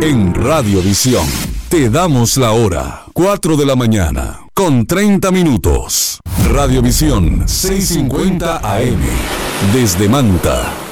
En Radiovisión te damos la hora, 4 de la mañana, con 30 minutos. Radiovisión 650 AM, desde Manta.